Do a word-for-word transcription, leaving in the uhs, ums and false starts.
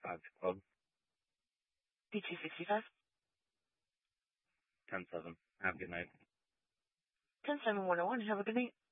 five Club. D two sixty-five. ten seven. Have a good night. ten seven one oh one. Have a good night.